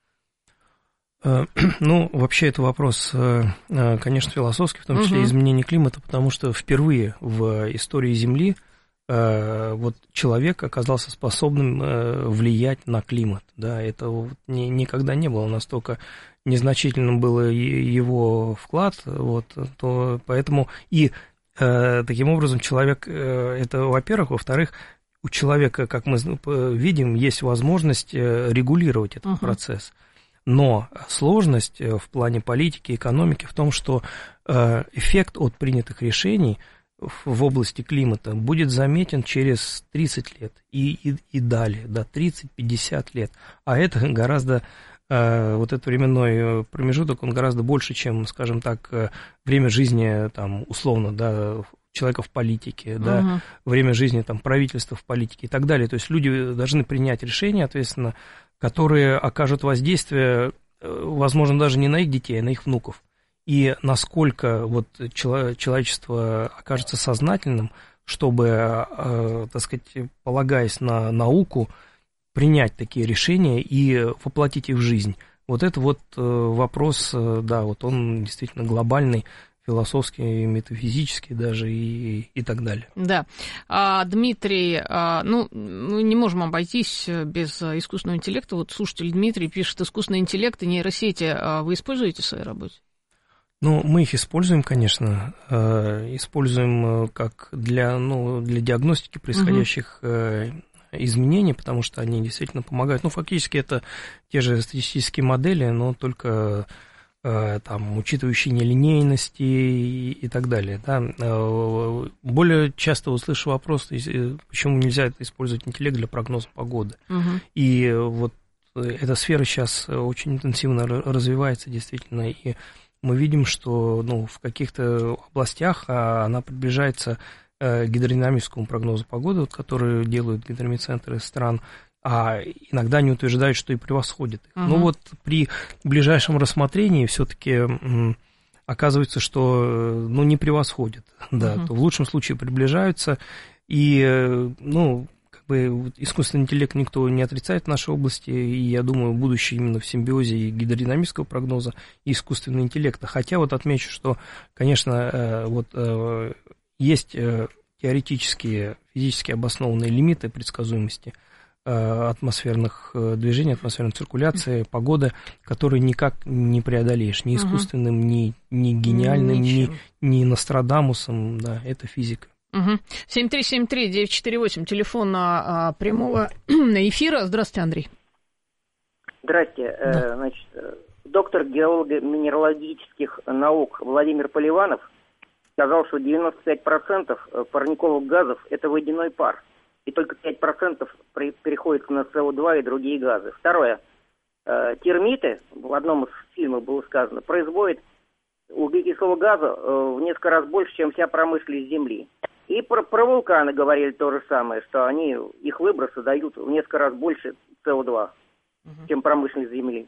Ну, вообще это вопрос, конечно, философский, в том числе угу. изменения климата, потому что впервые в истории Земли вот человек оказался способным влиять на климат. Да, это никогда не было, настолько незначительным был его вклад, вот, то поэтому и таким образом человек, это во-первых, во-вторых, у человека, как мы видим, есть возможность регулировать этот uh-huh. процесс. Но сложность в плане политики, экономики в том, что эффект от принятых решений в области климата будет заметен через тридцать лет и, и, и далее, да, тридцать-пятьдесят лет. А это гораздо, вот этот временной промежуток, он гораздо больше, чем, скажем так, время жизни, там, условно, да, человека в политике, да, uh-huh. время жизни там, правительства в политике и так далее. То есть люди должны принять решения, ответственно, которые окажут воздействие, возможно, даже не на их детей, а на их внуков. И насколько вот человечество окажется сознательным, чтобы, так сказать, полагаясь на науку, принять такие решения и воплотить их в жизнь. Вот это вот вопрос, да, вот он действительно глобальный, философский, метафизический даже и, и так далее.
Да. А, Дмитрий, а, ну, мы не можем обойтись без искусственного интеллекта. Вот слушатель Дмитрий пишет, искусственный интеллект и нейросети а вы используете в своей работе?
Ну, мы их используем, конечно, используем как для, ну, для диагностики происходящих угу. изменений, потому что они действительно помогают. Ну, фактически это те же статистические модели, но только там, учитывающие нелинейности и, и так далее. Да. Более часто услышу вопрос, почему нельзя использовать интеллект для прогноза погоды. Угу. И вот эта сфера сейчас очень интенсивно развивается, действительно, и мы видим, что ну, в каких-то областях она приближается к гидродинамическому прогнозу погоды, вот, который делают гидрометцентры стран, а иногда они утверждают, что и превосходят их. Uh-huh. Но вот при ближайшем рассмотрении все-таки оказывается, что ну, не превосходят. Uh-huh. Да, то в лучшем случае приближаются. И ну, как бы, искусственный интеллект никто не отрицает в нашей области. И я думаю, будущее именно в симбиозе и гидродинамического прогноза и искусственного интеллекта. Хотя вот отмечу, что, конечно, вот, есть теоретические, физически обоснованные лимиты предсказуемости атмосферных движений, атмосферной циркуляции, mm-hmm. погоды, которые никак не преодолеешь ни искусственным, mm-hmm. ни, ни гениальным, ни, ни Нострадамусом, да, это физика.
Mm-hmm. семь три семь три девять четыре восемь, телефон а, прямого эфира. Здравствуйте, Андрей.
Здрасте.
Да.
Э, значит, доктор геолого-минералогических наук Владимир Поливанов сказал, что девяносто пять процентов парниковых газов – это водяной пар. И только пять процентов при, переходит на эс о два и другие газы. Второе. Э, термиты, в одном из фильмов было сказано, производят углекислого газа э, в несколько раз больше, чем вся промышленность Земли. И про, про вулканы говорили то же самое, что они, их выбросы дают в несколько раз больше эс о два, угу. чем промышленность Земли.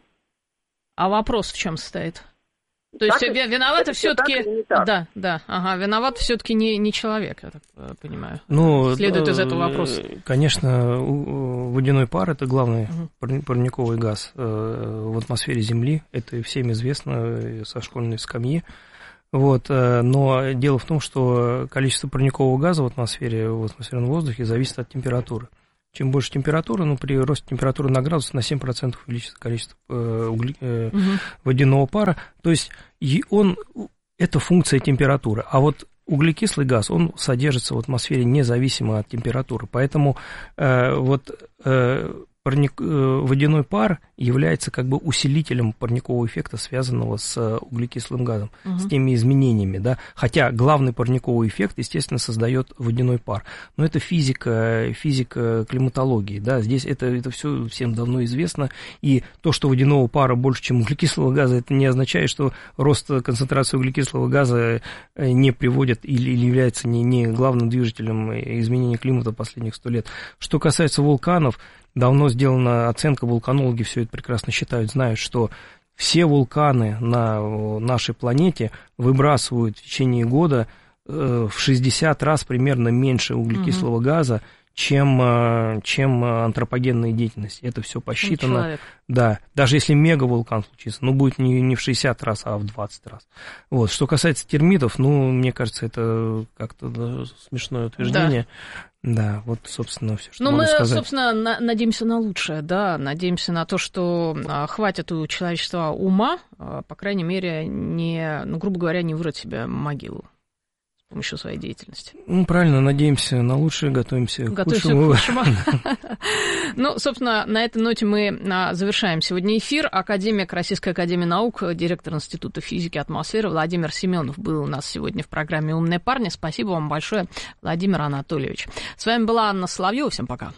А вопрос в чем состоит? То есть
так,
виноваты все-таки...
Так
да, да, ага, виноват все-таки не, не человек, я так понимаю.
Ну,
следует из этого вопроса.
Конечно, водяной пар – это главный угу. парниковый газ в атмосфере Земли. Это всем известно со школьной скамьи. Вот, но дело в том, что количество парникового газа в атмосфере, в атмосферном воздухе зависит от температуры. Чем больше температуры, ну, при росте температуры на градус на семь процентов увеличится количество э, угли, э, угу. водяного пара. То есть он, это функция температуры. А вот углекислый газ, он содержится в атмосфере независимо от температуры. Поэтому э, вот э, парник, э, водяной пар является как бы усилителем парникового эффекта, связанного с углекислым газом, угу. с теми изменениями, да. Хотя главный парниковый эффект, естественно, создает водяной пар. Но это физика, физика климатологии, да. Здесь это, это все всем давно известно. И то, что водяного пара больше, чем углекислого газа, это не означает, что рост концентрации углекислого газа не приводит или, или является не, не главным движителем изменения климата последних сто лет. Что касается вулканов, давно сделана оценка, вулканологи все это прекрасно считают, знают, что все вулканы на нашей планете выбрасывают в течение года в шестьдесят раз примерно меньше углекислого угу. газа, чем, чем антропогенная деятельность. Это все посчитано. Да, даже если мегавулкан случится, ну, будет не, не в шестьдесят раз, а в двадцать раз. Вот. Что касается термитов, ну, мне кажется, это как-то да, смешное утверждение. Да. Да, вот, собственно, все, что
Но
могу
мы,
сказать.
собственно, на- надеемся на лучшее, да, надеемся на то, что а, хватит у человечества ума, а, по крайней мере, не, ну, грубо говоря, не вырыть себе могилу с помощью своей деятельности.
Ну, правильно, надеемся на лучшее, готовимся к
Готовимся
худшему.
к худшему. Ну, собственно, на этой ноте мы завершаем сегодня эфир. Академик Российской академии наук, директор Института физики и атмосферы Владимир Семенов был у нас сегодня в программе «Умные парни». Спасибо вам большое, Владимир Анатольевич. С вами была Анна Соловьева. Всем пока.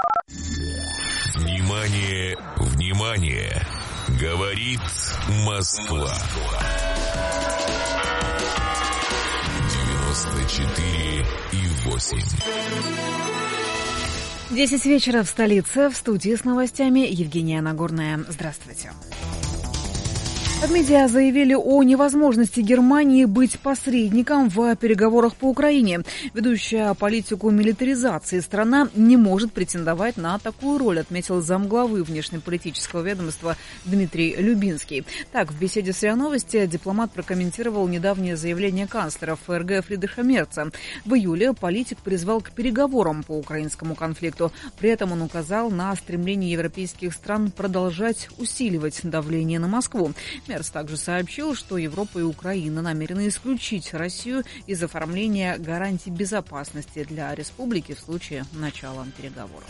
Внимание, внимание! Говорит Москва. девяносто четыре и восемь.
десять вечера в столице. В студии с новостями Евгения Нагорная. Здравствуйте. В медиа заявили о невозможности Германии быть посредником в переговорах по Украине. Ведущая политику милитаризации страна не может претендовать на такую роль, отметил замглавы внешнеполитического ведомства Дмитрий Любинский. Так, в беседе с РИА Новости дипломат прокомментировал недавнее заявление канцлера ФРГ Фридриха Мерца. В июле политик призвал к переговорам по украинскому конфликту. При этом он указал на стремление европейских стран продолжать усиливать давление на Москву. Мерц также сообщил, что Европа и Украина намерены исключить Россию из оформления гарантий безопасности для республики в случае начала переговоров.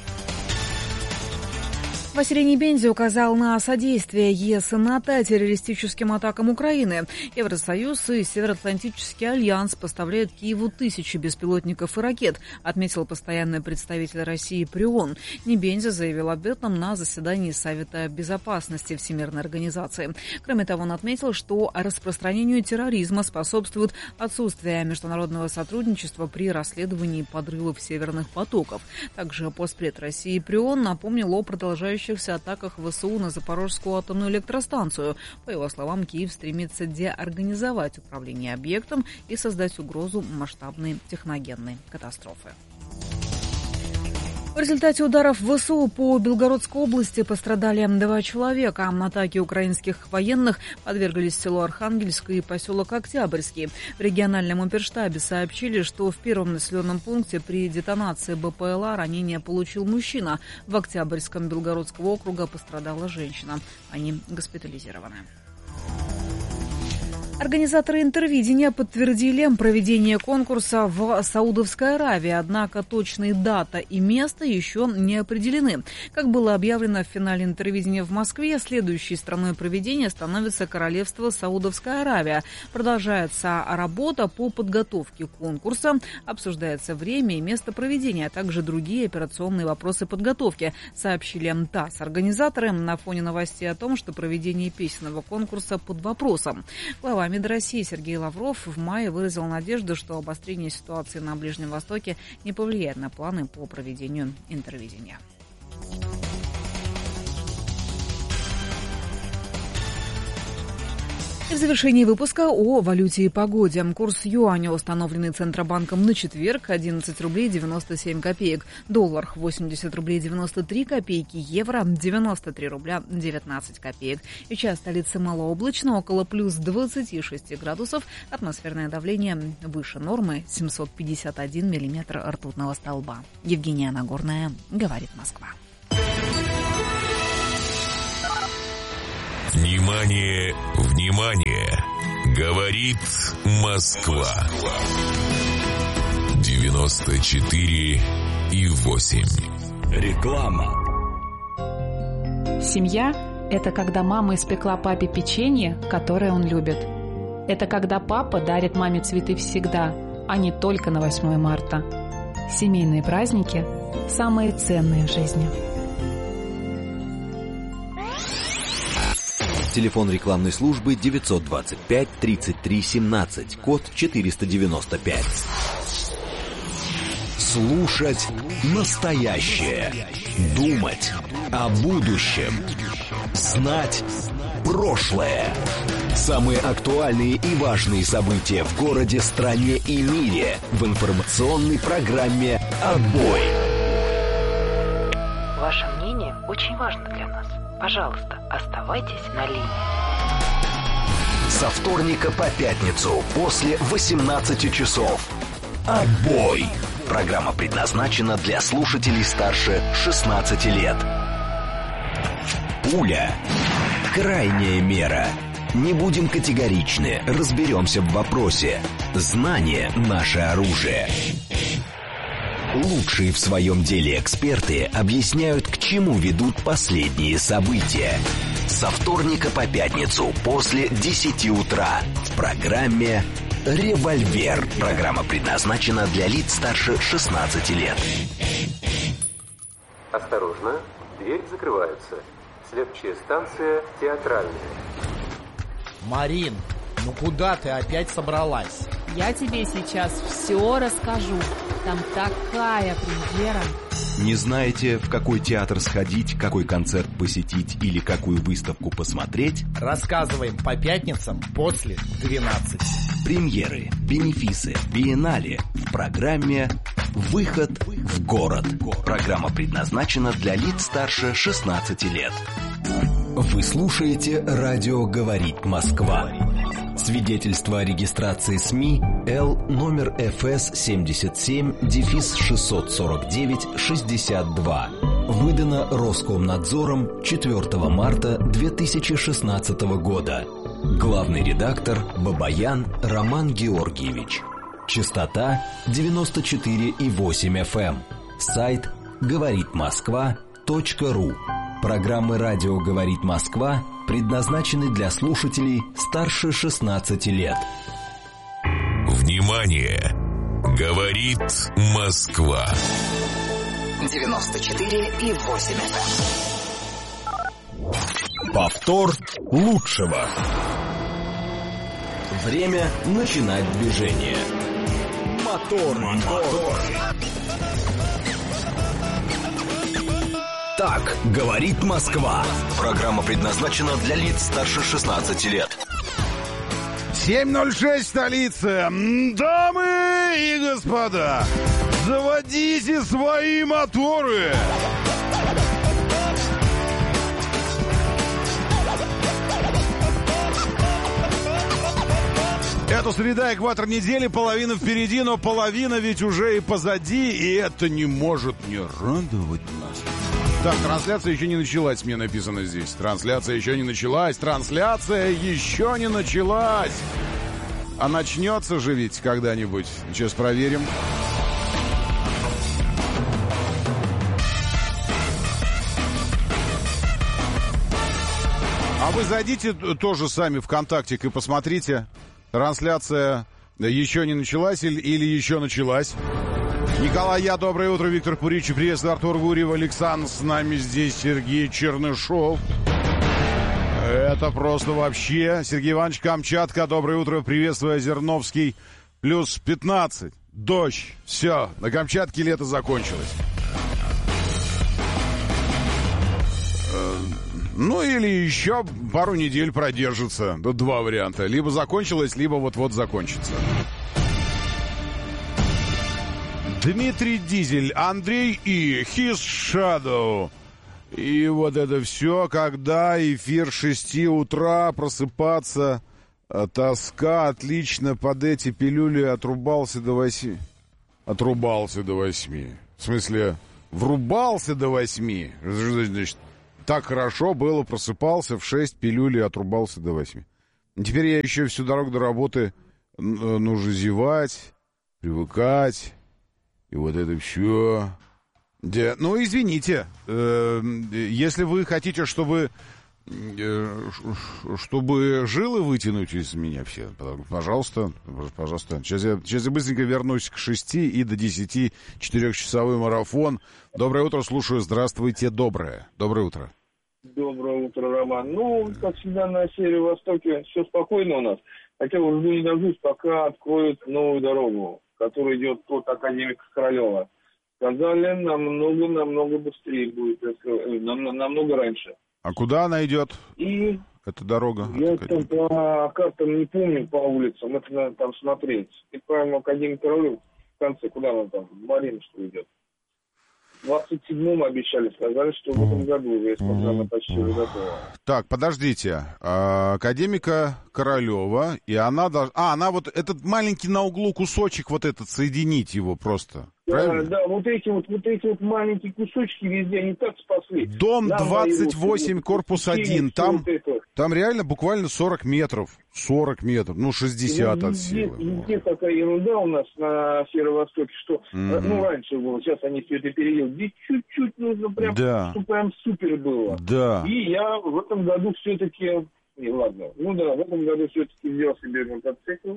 Василий Небензи указал на содействие ЕС и НАТО террористическим атакам Украины. Евросоюз и Североатлантический альянс поставляют Киеву тысячи беспилотников и ракет, отметил постоянный представитель России при ООН. Небензи заявил об этом на заседании Совета безопасности Всемирной организации. Кроме того, он отметил, что распространению терроризма способствует отсутствие международного сотрудничества при расследовании подрывов северных потоков. Также постпред России при ООН напомнил о продолжающей атаках ВСУ на Запорожскую атомную электростанцию. По его словам, Киев стремится деорганизовать управление объектом и создать угрозу масштабной техногенной катастрофы. В результате ударов ВСУ по Белгородской области пострадали два человека. Атаки украинских военных подверглись селу Архангельск и поселок Октябрьский. В региональном оперштабе сообщили, что в первом населенном пункте при детонации БПЛА ранение получил мужчина. В Октябрьском Белгородского округа пострадала женщина. Они госпитализированы. Организаторы интервидения подтвердили проведение конкурса в Саудовской Аравии, однако точные дата и место еще не определены. Как было объявлено в финале интервидения в Москве, следующей страной проведения становится Королевство Саудовская Аравия. Продолжается работа по подготовке конкурса, обсуждается время и место проведения, а также другие операционные вопросы подготовки, сообщили ТАСС. Организаторы на фоне новостей о том, что проведение песенного конкурса под вопросом. Глава МИД России Сергей Лавров в мае выразил надежду, что обострение ситуации на Ближнем Востоке не повлияет на планы по проведению интервидения. И в завершении выпуска о валюте и погоде. Курс юаня, установленный Центробанком на четверг, одиннадцать рублей девяносто семь копеек. Доллар восемьдесят рублей девяносто три копейки. Евро девяносто три рубля девятнадцать копеек. Сейчас столица малооблачно, около плюс двадцати шести градусов. Атмосферное давление выше нормы, семьсот пятьдесят один миллиметр ртутного столба. Евгения Нагорная, говорит Москва.
Внимание, внимание! Говорит Москва. девяносто четыре и восемь.
Реклама.
Семья – это когда мама испекла папе печенье, которое он любит. Это когда папа дарит маме цветы всегда, а не только на восьмое марта. Семейные праздники – самые ценные в жизни.
Телефон рекламной службы девятьсот двадцать пять тридцать три семнадцать, код четыреста девяносто пять. Слушать настоящее. Думать о будущем. Знать прошлое. Самые актуальные и важные события в городе, стране и мире в информационной программе «Отбой».
Ваше мнение очень важно для нас. Пожалуйста, оставайтесь на линии.
Со вторника по пятницу после восемнадцати часов. Отбой. Программа предназначена для слушателей старше шестнадцати лет. Пуля. Крайняя мера. Не будем категоричны, разберемся в вопросе. Знание – наше оружие. Лучшие в своем деле эксперты объясняют, к чему ведут последние события. Со вторника по пятницу после десяти утра в программе «Револьвер». Программа предназначена для лиц старше шестнадцати лет.
Осторожно, дверь закрывается. Следующая станция «Театральная».
Марин, ну куда ты опять собралась?
Я тебе сейчас все расскажу. Там такая премьера.
Не знаете, в какой театр сходить, какой концерт посетить или какую выставку посмотреть?
Рассказываем по пятницам после двенадцати.
Премьеры, бенефисы, биеннале в программе «Выход в город». Программа предназначена для лиц старше шестнадцати лет. Вы слушаете «Радио говорит Москва». Свидетельство о регистрации СМИ Л номер эф эс семьдесят семь шестьсот сорок девять шестьдесят два. Выдано Роскомнадзором четвёртого марта две тысячи шестнадцатого года. Главный редактор Бабаян Роман Георгиевич. Частота девяносто четыре и восемь эф эм. Сайт говорит москва точка ру. Программы «Радио говорит Москва» предназначены для слушателей старше шестнадцати лет.
Внимание! Говорит Москва.
девяносто четыре и восемь эф эм.
Повтор лучшего. Время начинать движение. Мотор, мотор. Так говорит Москва. Программа предназначена для лиц старше шестнадцати лет.
семь ноль шесть, столица. Дамы и господа, заводите свои моторы. Это среда, экватор недели, половина впереди, но половина ведь уже и позади, и это не может не радовать нас. Так, трансляция еще не началась, мне написано здесь. Трансляция еще не началась, трансляция еще не началась. А начнется же ведь когда-нибудь. Сейчас проверим. А вы зайдите тоже сами ВКонтактик и посмотрите. Трансляция еще не началась или, или еще началась. Николай, я, доброе утро. Виктор Куричи, приветствую. Артур Гурьев, Александр. С нами здесь Сергей Чернышов. Это просто вообще. Сергей Иванович, Камчатка, доброе утро. Приветствую, Озерновский. Плюс пятнадцать. Дождь. Все, на Камчатке лето закончилось. Ну, или еще пару недель продержится. Тут два варианта. Либо закончилось, либо вот-вот закончится. Дмитрий Дизель, Андрей И, His Shadow. И вот это все, когда эфир с шести утра, просыпаться, тоска, отлично, под эти пилюли отрубался до восьми. Отрубался до восьми. В смысле, врубался до восьми. Значит, так хорошо было, просыпался в шесть, пилюли, отрубался до восьми. Теперь я еще всю дорогу до работы нужно зевать, привыкать, и вот это все. Да, ну, извините, э, если вы хотите, чтобы, э, чтобы жилы вытянуть из меня все, пожалуйста, пожалуйста. Сейчас я, сейчас я быстренько вернусь к шести и до десяти четырехчасовой марафон. Доброе утро, слушаю. Здравствуйте, доброе. Доброе утро.
Доброе утро, Роман. Ну, как всегда, на Северо-Востоке все спокойно у нас. Хотя уже жду не дождусь, пока откроют новую дорогу, которая идет от Академика Королева. Сказали, намного-намного быстрее будет, намного раньше.
А куда она идет?
И
эта дорога?
Я там по картам не помню, по улицам, это надо там смотреть. И прямо Академик Королев в конце, куда она там, в Марину, что идет. В двадцать седьмом обещали, сказали, что в этом году уже, если она почти уже готова.
Так, подождите. Академика Королева, и она должна... А, она вот этот маленький на углу кусочек, вот этот, соединить его просто.
Да, да, вот эти вот, вот эти вот маленькие кусочки везде, они так спасли.
Дом
Нам
двадцать восемь,
вот,
корпус один, там, вот там реально буквально сорок метров, сорок метров, ну шестьдесят
ну,
от
везде,
силы.
Везде такая ерунда у нас на Северо-Востоке, что, mm-hmm. ну, раньше было, сейчас они все это переделали, где чуть-чуть нужно прям, да. чтобы прям супер было.
Да.
И я в этом году все-таки, не, ладно, ну да, в этом году все-таки взял себе мотоцикл.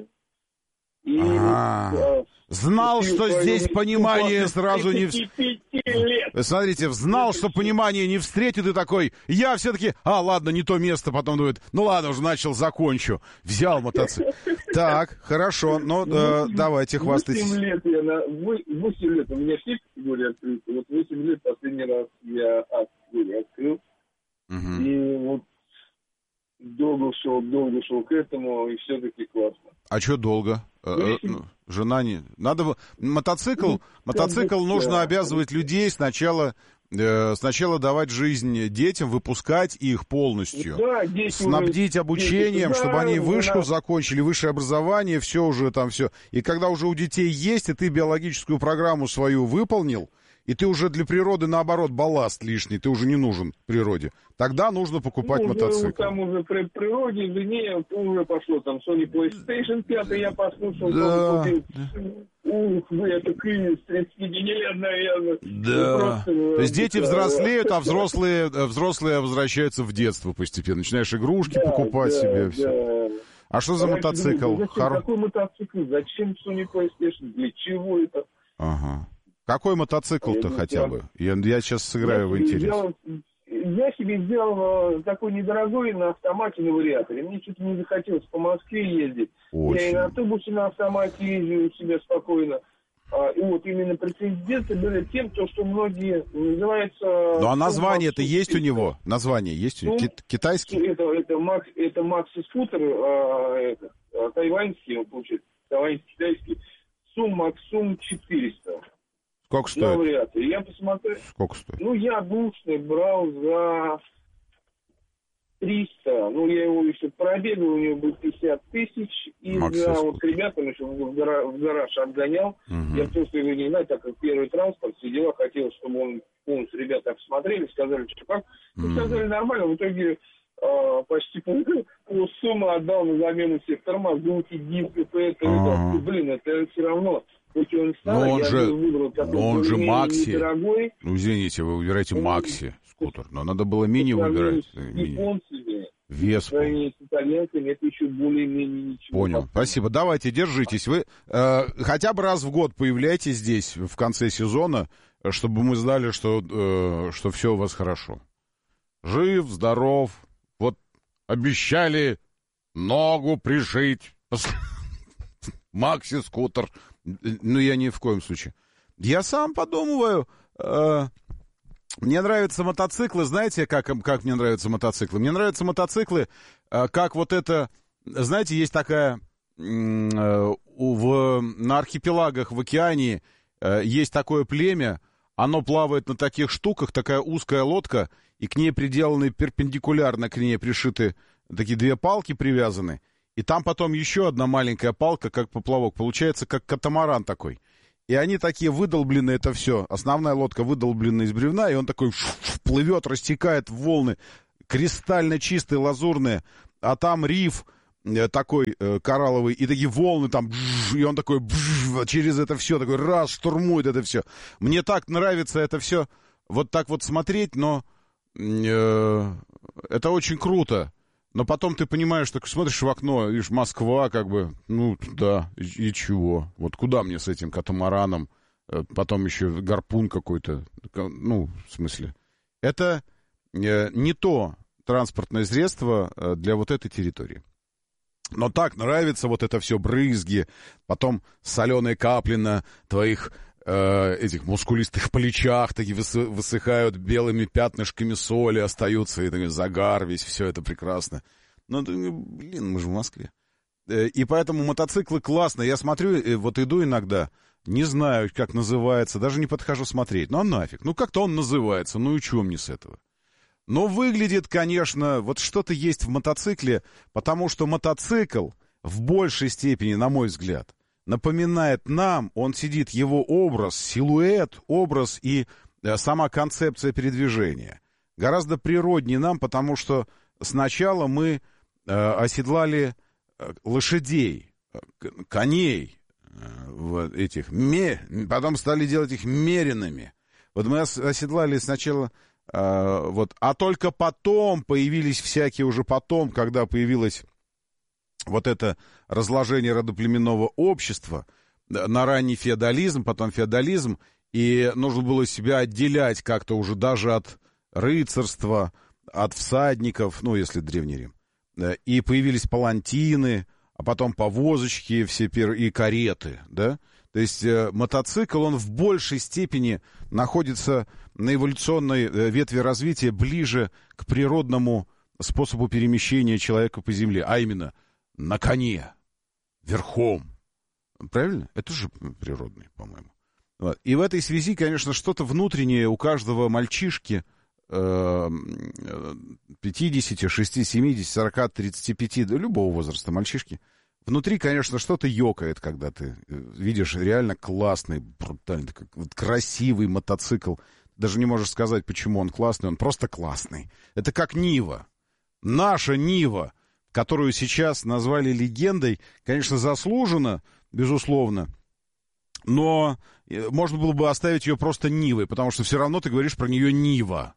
И,
а, знал, что здесь понимание сразу не...
Лет.
Смотрите, знал, что понимание не встретит, и такой, я все-таки, а, ладно, не то место, потом думает, ну ладно, уже начал, закончу. Взял мотоцикл. Так, хорошо, ну, э, давайте, хвастайтесь.
восемь лет я на... восемь лет у меня все категории открыты. Вот восемь лет последний раз я категорию открыл. Угу. И вот долго шел, долго шел к этому, и все-таки классно.
А что долго? Ну, жена не... Надо... Мотоцикл, ну, мотоцикл нужно да. обязывать людей сначала... Э, сначала давать жизнь детям, выпускать их полностью,
да,
снабдить
уже,
обучением,
дети,
чтобы
да,
они вышку
да.
закончили, высшее образование, все уже там все. И когда уже у детей есть, и ты биологическую программу свою выполнил, и ты уже для природы, наоборот, балласт лишний, ты уже не нужен природе, тогда нужно покупать
ну,
мотоцикл.
Уже, там уже при природе, жене, уже пошло, там Sony PlayStation пять, я послушал,
да.
купил. Ух, вы, это кризис, тридцать лет, наверное.
Да. Просто, то есть дети взрослеют, а взрослые, взрослые возвращаются в детство постепенно. Начинаешь игрушки да, покупать да, себе, да. все. А что за Давайте мотоцикл?
Зачем, Хор... Какой мотоцикл? Зачем Sony PlayStation? Для чего это?
Ага. Какой мотоцикл-то я хотя я... бы? Я, я сейчас сыграю я в интерес.
Взял, я себе взял такой недорогой на автомате на вариаторе. Мне что-то не захотелось по Москве ездить.
Очень.
Я и на автобусе на автомате езжу себе спокойно. А, и вот именно прецеденты были тем, то, что многие называется...
Ну а название-то есть у него? Название есть у него? Ну, китайский?
Это, это, Макс, это Макси Скутер, а, это, а, тайваньский, он получается, тайваньский-китайский. Сум Максум четыреста.
Сколько стоит?
Варианты. Я посмотрел.
Сколько стоит?
Ну, я бушный брал за триста. Ну, я его еще пробегал, у него был пятьдесят тысяч. И Максис за вот ребятам еще в гараж, в гараж отгонял. Угу. Я просто его не знаю, так как первый транспорт, все дела, хотел, чтобы он полностью ребята посмотрели, сказали, что как. Ну, сказали нормально. В итоге а, почти пол, пол суммы отдал на замену всех тормозуки, диски, это, это. Блин, это все равно. Хоть он старый,
но он
я
же,
выбрал,
но он же Макси.
Недорогой.
Ну, извините, вы выбираете Макси скутер, но надо было мини выбирать.
Японцами,
Веспу.
с итальянцами, это еще более-менее ничего.
Понял. Спасибо. Давайте, держитесь. Вы э, хотя бы раз в год появляйтесь здесь в конце сезона, чтобы мы знали, что, э, что все у вас хорошо. Жив, здоров. Вот обещали ногу пришить. Макси скутер. Ну, я ни в коем случае. Я сам подумываю. Э, мне нравятся мотоциклы. Знаете, как, как мне нравятся мотоциклы? Мне нравятся мотоциклы, э, как вот это... Знаете, есть такая... Э, в, на архипелагах в океане э, есть такое племя. Оно плавает на таких штуках, такая узкая лодка, и к ней приделаны перпендикулярно, к ней пришиты такие две палки привязаны. И там потом еще одна маленькая палка, как поплавок. Получается, как катамаран такой. И они такие выдолблены, это все. Основная лодка выдолблена из бревна, и он такой плывет, растекает в волны. Кристально чистые, лазурные. А там риф такой э, коралловый, и такие волны там, и он такой через это все, такой раз, штурмует это все. Мне так нравится это все вот так вот смотреть, но э, это очень круто. Но потом ты понимаешь, так смотришь в окно, видишь, Москва, как бы, ну, да, и, и чего? Вот куда мне с этим катамараном? Потом еще гарпун какой-то, ну, в смысле. Это э, не то транспортное средство для вот этой территории. Но так нравится вот это все, брызги, потом соленые капли на твоих э, этих мускулистых плечах, такие высы, высыхают белыми пятнышками соли, остаются, и такой загар весь, все это прекрасно. Ну, блин, мы же в Москве. И поэтому мотоциклы классные. Я смотрю, вот иду иногда, не знаю, как называется, даже не подхожу смотреть. Ну, а нафиг, ну как-то он называется, ну и чего мне с этого? Но выглядит, конечно, вот что-то есть в мотоцикле, потому что мотоцикл в большей степени, на мой взгляд, напоминает нам, он сидит, его образ, силуэт, образ и э, сама концепция передвижения. Гораздо природнее нам, потому что сначала мы э, оседлали э, лошадей, э, коней, э, вот этих, ме, потом стали делать их меринами. Вот мы ос- оседлали сначала... Uh, вот. А только потом появились всякие уже потом, когда появилось вот это разложение родоплеменного общества, на ранний феодализм, потом феодализм, и нужно было себя отделять как-то уже даже от рыцарства, от всадников, ну, если Древний Рим. И появились палантины, а потом повозочки все пер... и кареты, да? То есть э, мотоцикл, он в большей степени находится на эволюционной э, ветви развития ближе к природному способу перемещения человека по земле, а именно на коне, верхом. Правильно? Это же природный, по-моему. Вот. И в этой связи, конечно, что-то внутреннее у каждого мальчишки э, пятьдесят, шестьдесят, семьдесят, сорок, тридцать пять, да, любого возраста мальчишки, внутри, конечно, что-то ёкает, когда ты видишь реально классный, брутальный, такой, вот красивый мотоцикл. Даже не можешь сказать, почему он классный, он просто классный. Это как Нива. Наша Нива, которую сейчас назвали легендой, конечно, заслуженно, безусловно, но можно было бы оставить ее просто Нивой, потому что все равно ты говоришь про нее Нива.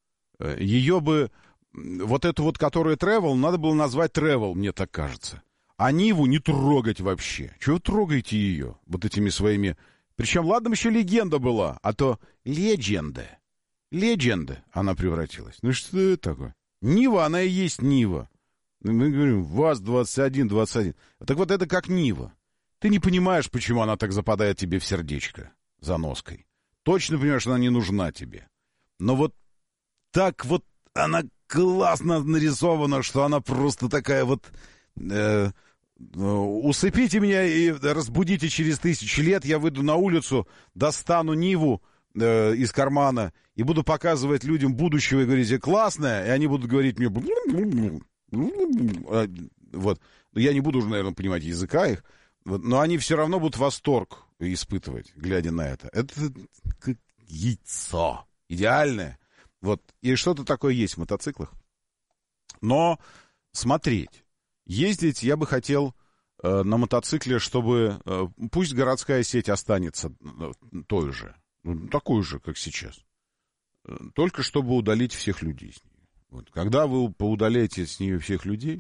Ее бы, вот эту вот, которая Travel, надо было назвать Travel, мне так кажется. А Ниву не трогать вообще. Чего вы трогаете ее вот этими своими... Причем, ладно, еще легенда была, а то легенда. Легенда она превратилась. Ну что это такое? Нива, она и есть Нива. Мы говорим, ВАЗ двадцать один, двадцать один. Так вот это как Нива. Ты не понимаешь, почему она так западает тебе в сердечко заноской. Точно понимаешь, что она не нужна тебе. Но вот так вот она классно нарисована, что она просто такая вот... Э, усыпите меня и разбудите через тысячи лет, я выйду на улицу, достану Ниву э, из кармана и буду показывать людям будущего и говорить, классная, и они будут говорить мне... Вот. Я не буду уже, наверное, понимать языка их, вот, но они все равно будут восторг испытывать, глядя на это. Это как яйцо идеальное. Вот. И что-то такое есть в мотоциклах. Но смотреть, ездить я бы хотел э, на мотоцикле, чтобы... Э, пусть городская сеть останется э, той же, ну, такой же, как сейчас. Э, только чтобы удалить всех людей с нее. Вот. Когда вы поудаляете с нее всех людей...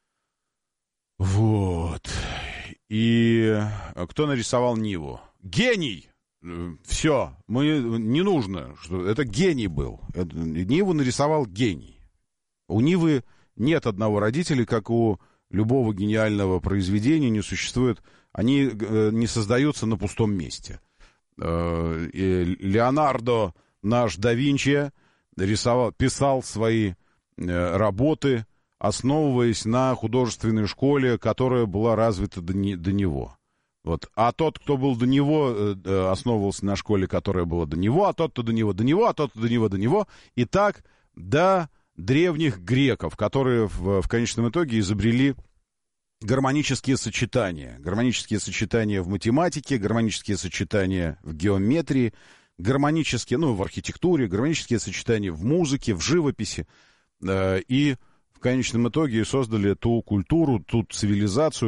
Вот. И кто нарисовал Ниву? Гений! Все, мы, не нужно, что это гений был. Это, Ниву нарисовал гений. У Нивы нет одного родителя, как у любого гениального произведения не существует. Они э, не создаются на пустом месте. Э, Леонардо, наш да Винчи, рисовал, писал свои э, работы, основываясь на художественной школе, которая была развита до, не, до него. Вот. А тот, кто был до него, э, основывался на школе, которая была до него, а тот, кто до него, до него, а тот, кто до него, до него. И так до древних греков, которые в, в конечном итоге изобрели гармонические сочетания. Гармонические сочетания в математике, гармонические сочетания в геометрии, гармонические, ну, в архитектуре, гармонические сочетания в музыке, в живописи. Э, и в конечном итоге создали ту культуру, ту цивилизацию,